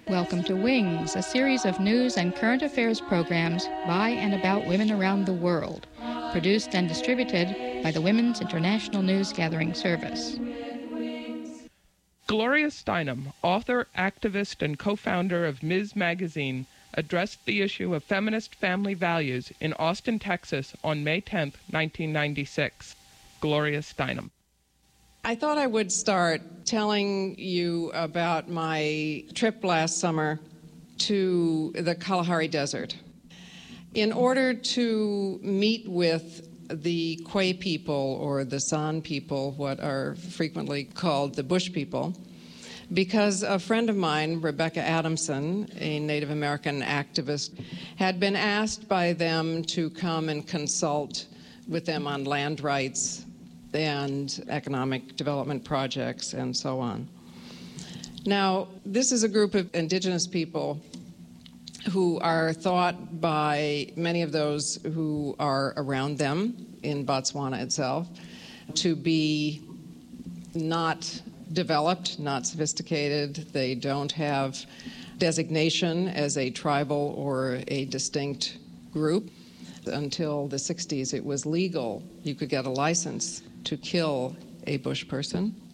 Welcome to Wings, a series of news and current affairs programs by and about women around the world, produced and distributed by the Women's International News Gathering Service. Gloria Steinem, author, activist, and co-founder of Ms. Magazine, addressed the issue of feminist family values in Austin, Texas on May 10, 1996. Gloria Steinem. I thought I would start telling you about my trip last summer to the Kalahari Desert. In order to meet with the Kwe people, or the San people, what are frequently called the Bush people, because a friend of mine, Rebecca Adamson, a Native American activist, had been asked by them to come and consult with them on land rights and economic development projects and so on. Now, this is a group of indigenous people who are thought by many of those who are around them in Botswana itself to be not developed, not sophisticated. They don't have designation as a tribal or a distinct group. Until the 60s, it was legal. You could get a license to kill a Bush person.